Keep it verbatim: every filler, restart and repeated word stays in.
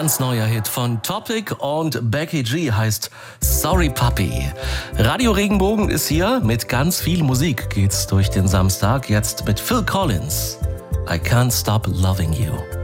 ganz neuer Hit von Topic und Becky G heißt Sorry Puppy. Radio Regenbogen ist hier, mit ganz viel Musik geht's durch den Samstag. Jetzt mit Phil Collins. I Can't Stop Loving You.